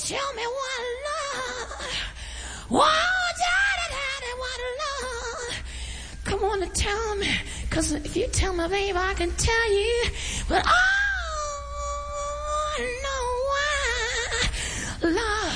tell me what love. Oh, daddy, what love. Come on and tell me. Cause if you tell me, babe, I can tell you. But